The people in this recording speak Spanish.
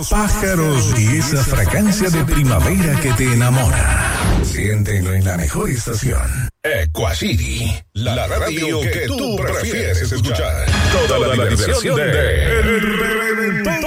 pájaros y esa fragancia de primavera que te enamora. Siéntelo en la mejor estación. Equacity, la radio que tú prefieres escuchar. Toda la diversión de El Reventón